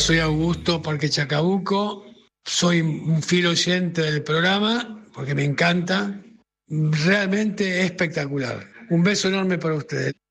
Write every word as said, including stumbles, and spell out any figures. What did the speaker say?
Soy Augusto Parque Chacabuco, soy un fiel oyente del programa porque me encanta, realmente espectacular. Un beso enorme para ustedes.